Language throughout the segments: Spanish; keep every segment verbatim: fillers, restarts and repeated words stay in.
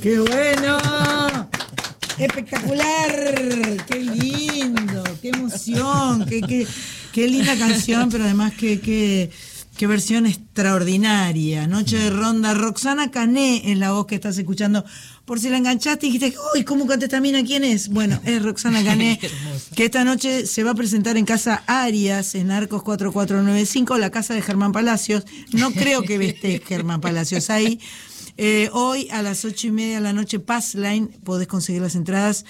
¡Qué bueno! ¡Espectacular! ¡Qué lindo! ¡Qué emoción! ¡Qué, qué, qué linda canción! Pero además, qué, qué, qué versión extraordinaria. Noche de Ronda. Roxana Cané es la voz que estás escuchando. Por si la enganchaste y dijiste, uy, ¿cómo canta esta mina? ¿Quién es? Bueno, es Roxana Cané, que esta noche se va a presentar en Casa Arias, en Arcos cuatro cuatro nueve cinco, la casa de Germán Palacios. No creo que esté Germán Palacios ahí. Eh, hoy a las ocho y media de la noche, Passline, podés conseguir las entradas.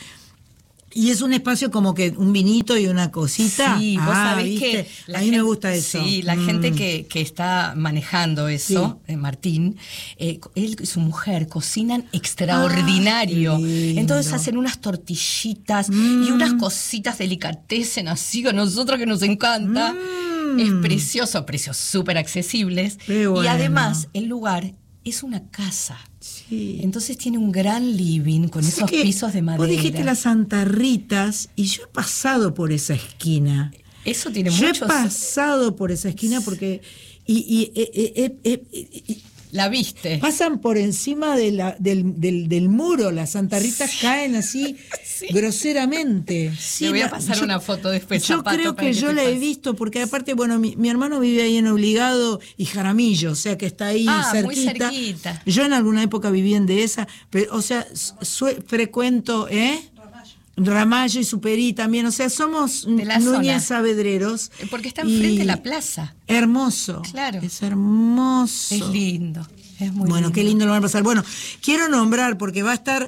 Y es un espacio como que un vinito y una cosita. Sí, vos ah, sabés ¿viste? que... A mí gente, me gusta eso. Sí, la mm. gente que, que está manejando eso, Sí. eh, Martín, eh, él y su mujer cocinan extraordinario. Ah, entonces hacen unas tortillitas mm. y unas cositas delicatessen así a nosotros que nos encanta. Mm. Es precioso, precios súper accesibles. Bueno. Y además el lugar es una casa. Sí. Entonces tiene un gran living con esos pisos de madera. Vos dijiste las Santarritas y yo he pasado por esa esquina. Eso tiene yo muchos... Yo he pasado por esa esquina porque... Y, y, eh, eh, eh, eh, eh, la viste. Pasan por encima de la, del, del, del muro, las Santarritas sí. caen así sí. groseramente. Sí, Le voy a la, pasar yo, una foto después. Yo creo que, que yo la pase. he visto, porque aparte, bueno, mi, mi hermano vive ahí en Obligado y Jaramillo, o sea que está ahí ah, cerquita. Muy cerquita. Yo en alguna época viví en Dehesa, pero, o sea, su, frecuento, ¿eh? Ramallo y Superí también, o sea, somos Núñez Saavedreros. Porque está enfrente de la plaza. Hermoso. Claro. Es hermoso. Es lindo. Es muy bueno, lindo. Qué lindo lo van a pasar. Bueno, quiero nombrar, porque va a estar,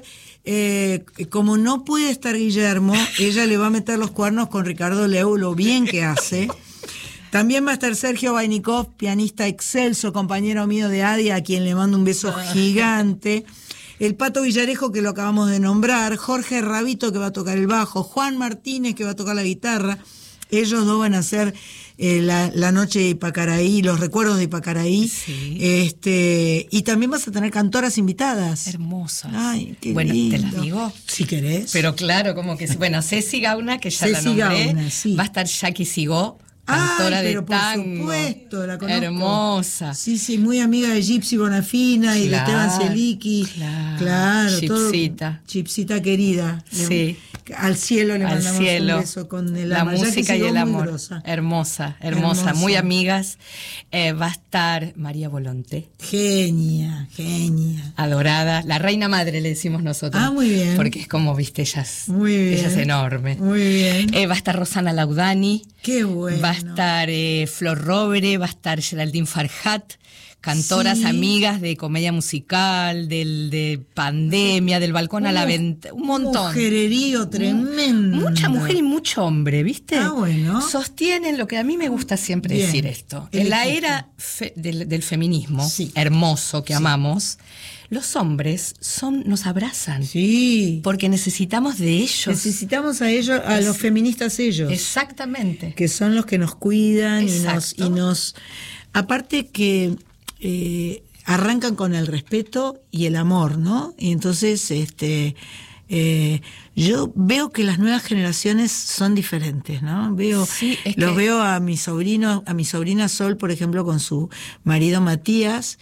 eh, como no puede estar Guillermo, ella le va a meter los cuernos con Ricardo Leu, lo bien que hace. También va a estar Sergio Vainikov, pianista excelso, compañero mío de Adia, a quien le mando un beso gigante. El Pato Villarejo, que lo acabamos de nombrar, Jorge Rabito, que va a tocar el bajo, Juan Martínez, que va a tocar la guitarra. Ellos dos van a hacer eh, la, la noche de Ipacaraí, los recuerdos de Ipacaraí. Sí. Este, y también vas a tener cantoras invitadas. Hermosas. Ay, qué bueno, lindo. Te las digo. Si querés. Pero claro, como que sí. Bueno, Ceci Gauna, que ya Ceci la nombré. Gauna, sí. Va a estar Jackie Sigó. Cantora Ay, pero de tango. por supuesto, la conozco. Hermosa. Sí, sí, muy amiga de Gypsy Bonafina claro, y de Esteban Celiki. Claro, claro Chipsita. Todo, Chipsita querida. Sí. Al cielo le Al mandamos cielo. un beso con el la ama. música y el amor. Grosa. Hermosa, hermosa, hermosa, muy amigas. Eh, va a estar María Volonté. Genia, genia. Adorada. La reina madre le decimos nosotros. Ah, muy bien. Porque es como, viste, ella es, muy bien. Ella es enorme. Muy bien. Eh, va a estar Rosana Laudani. Qué bueno. Va a estar eh, Flor Robre, va a estar Geraldine Farhat, cantoras sí. amigas de comedia musical, del de Pandemia, del Balcón un, a la Ventana, un montón. Mujererío tremendo. Mucha mujer y mucho hombre, ¿viste? Ah, bueno. Sostienen lo que a mí me gusta siempre Bien. decir esto. El en la equipo. era fe, del, del feminismo, sí. hermoso, que sí. amamos, los hombres son nos abrazan. Sí. Porque necesitamos de ellos. Necesitamos a ellos, a es, los feministas ellos. Exactamente. Que son los que nos cuidan y nos, y nos... Aparte que eh, arrancan con el respeto y el amor, ¿no? Y entonces, este... Eh, yo veo que las nuevas generaciones son diferentes, ¿no? Veo, sí, es los que... veo a mi sobrino, a mi sobrina Sol, por ejemplo, con su marido Matías,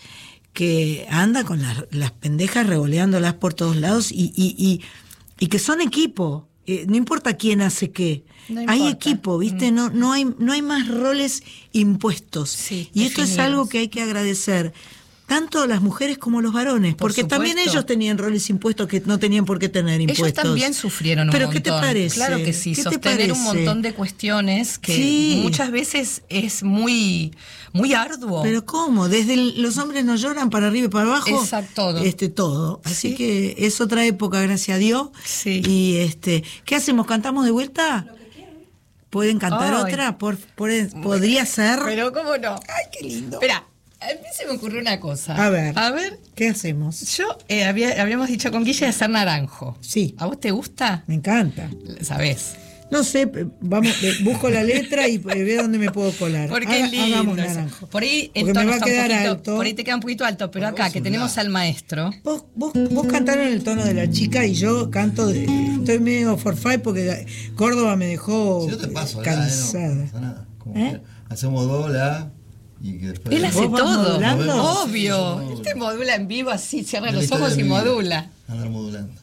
que anda con las, las pendejas revoleándolas por todos lados y, y, y, y que son equipo, eh, no importa quién hace qué, no hay equipo, ¿viste? Mm. No, no hay, no hay más roles impuestos. Sí, y esto es algo que hay que agradecer. Tanto las mujeres como los varones, por porque supuesto. También ellos tenían roles impuestos que no tenían por qué tener impuestos. Ellos también sufrieron un ¿Pero montón. qué te parece? Claro que sí, ¿Qué sostener un montón de cuestiones que sí. muchas veces es muy, muy arduo. ¿Pero cómo? Desde el, los hombres no lloran para arriba y para abajo. Exacto, todo. Este, todo. Así ¿Sí? que es otra época, gracias a Dios. Sí. Y este, ¿qué hacemos? ¿Cantamos de vuelta? Lo que quieran. ¿Pueden cantar Ay. otra? Por, por, podría ser. Pero cómo no. Ay, qué lindo. Espera. A mí se me ocurrió una cosa. A ver. A ver. ¿Qué hacemos? Yo eh, había, habíamos dicho con Guille de hacer naranjo. Sí. ¿A vos te gusta? Me encanta. ¿Sabés? No sé, vamos, busco la letra y veo dónde me puedo colar. Porque es lindo. Hagamos naranjo. Por ahí el Porque tono me va a está quedar un poquito, alto. por ahí te queda un poquito alto, pero acá que tenemos al maestro. Vos, vos, vos cantaron en el tono de la chica y yo canto de. Estoy medio for five porque Córdoba me dejó Si yo te paso, cansada. la, eh, no pasa nada. Como ¿Eh? Hacemos do, la. Y que después Él hace ¿Vos vas todo, modulando? obvio. Sí, sí, Él te modula en vivo así, cierra Es la los historia ojos de y mi vida. modula. Andar modulando.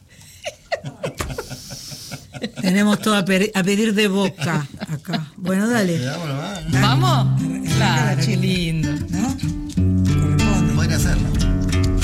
Tenemos todo a, pe- a pedir de boca acá. Bueno, dale. Le damos nomás, ¿no? ¿Vamos? Arranca la Claro, qué chica. lindo.